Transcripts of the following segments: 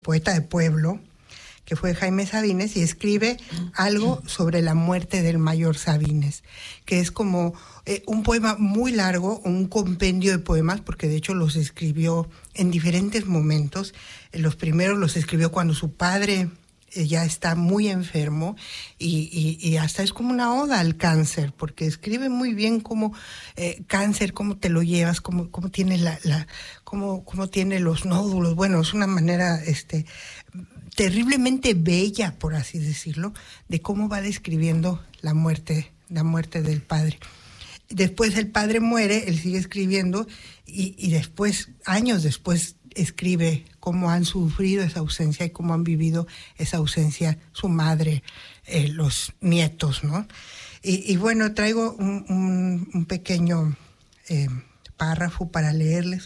poeta de pueblo, que fue Jaime Sabines, y escribe algo sobre la muerte del mayor Sabines, que es como un poema muy largo, un compendio de poemas, porque de hecho los escribió en diferentes momentos. Los primeros los escribió cuando su padre ya está muy enfermo, y hasta es como una oda al cáncer, porque escribe muy bien cómo cáncer, cómo te lo llevas, cómo tiene cómo tiene los nódulos. Bueno, es una manera terriblemente bella, por así decirlo, de cómo va describiendo la muerte del padre. Después el padre muere, él sigue escribiendo, y después, años después, escribe cómo han sufrido esa ausencia y cómo han vivido esa ausencia su madre, los nietos, ¿no? Y bueno, traigo un pequeño párrafo para leerles.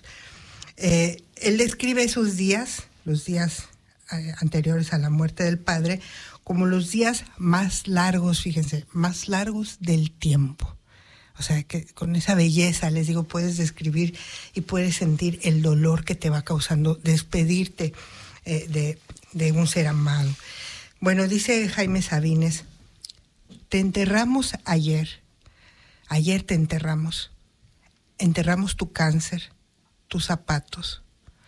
Él describe esos días, los días anteriores a la muerte del padre, como los días más largos, fíjense, más largos del tiempo. O sea, que con esa belleza, les digo, puedes describir y puedes sentir el dolor que te va causando despedirte de un ser amado. Bueno, dice Jaime Sabines: te enterramos ayer te enterramos tu cáncer, tus zapatos.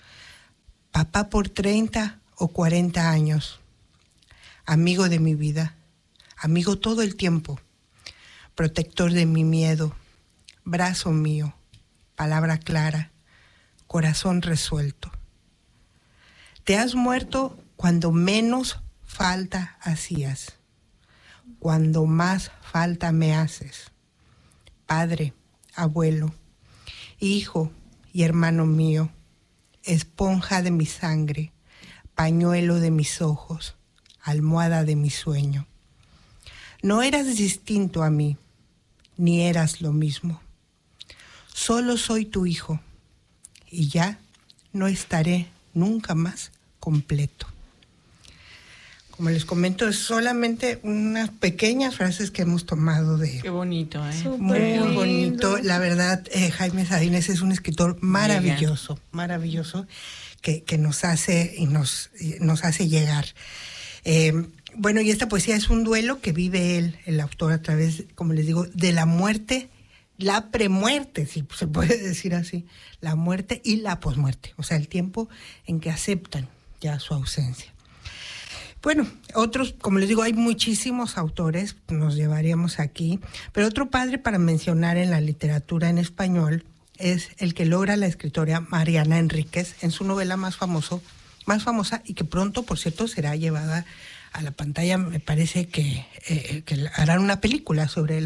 Papá por 30 o 40 años, amigo de mi vida, amigo todo el tiempo, protector de mi miedo, brazo mío, palabra clara, corazón resuelto. Te has muerto cuando menos falta hacías, cuando más falta me haces. Padre, abuelo, hijo y hermano mío, esponja de mi sangre, pañuelo de mis ojos, almohada de mi sueño. No eras distinto a mí, ni eras lo mismo. Solo soy tu hijo, y ya no estaré nunca más completo. Como les comento, es solamente unas pequeñas frases que hemos tomado de... Qué bonito, ¿eh? Muy bonito. La verdad, Jaime Sabines es un escritor maravilloso, maravilloso, que nos hace y nos hace llegar. Bueno, y esta poesía es un duelo que vive el autor, a través, como les digo, de la muerte, la premuerte, si se puede decir así, la muerte y la posmuerte, o sea, el tiempo en que aceptan ya su ausencia. Bueno, otros, como les digo, hay muchísimos autores, nos llevaríamos aquí, pero otro padre para mencionar en la literatura en español es el que logra la escritora Mariana Enríquez en su novela más famosa, y que pronto, por cierto, será llevada a la pantalla. Me parece que harán una película sobre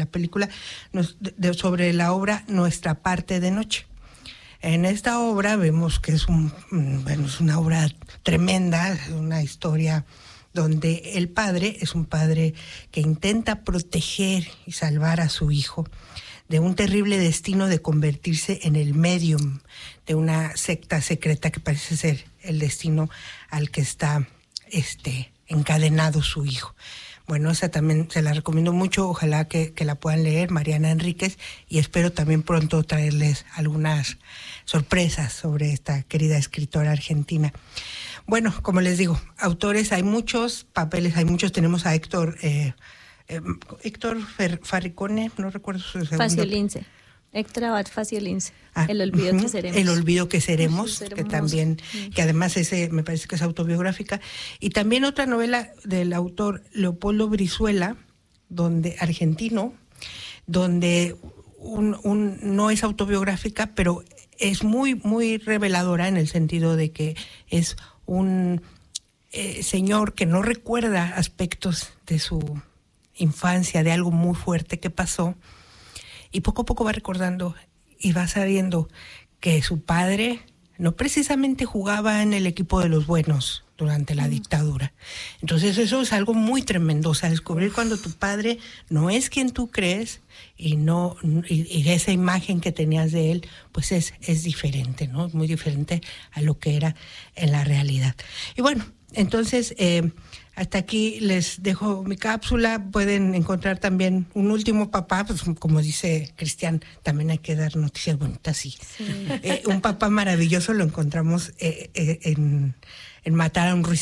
la obra Nuestra parte de noche. En esta obra vemos que es una obra tremenda, una historia donde el padre es un padre que intenta proteger y salvar a su hijo de un terrible destino de convertirse en el medium de una secta secreta que parece ser el destino al que está encadenado su hijo. Bueno, esa también se la recomiendo mucho, ojalá que la puedan leer, Mariana Enríquez, y espero también pronto traerles algunas sorpresas sobre esta querida escritora argentina. Bueno, como les digo, autores hay muchos, papeles hay muchos. Tenemos a Héctor Farricone, no recuerdo su segundo. Faciolince. Héctor Abad Faciolince. El olvido que seremos. El olvido que seremos, que también, que además me parece que es autobiográfica. Y también otra novela del autor Leopoldo Brizuela, argentino, donde no es autobiográfica, pero es muy, muy reveladora en el sentido de que es un señor que no recuerda aspectos de su infancia, de algo muy fuerte que pasó, y poco a poco va recordando y va sabiendo que su padre no precisamente jugaba en el equipo de los buenos durante la dictadura. Entonces eso es algo muy tremendo, o sea, descubrir cuando tu padre no es quien tú crees y esa imagen que tenías de él, pues es diferente, ¿no? Es muy diferente a lo que era en la realidad. Y bueno, entonces hasta aquí les dejo mi cápsula. Pueden encontrar también Un último papá, pues como dice Cristian, también hay que dar noticias bonitas. Sí. Un papá maravilloso lo encontramos en en matar a un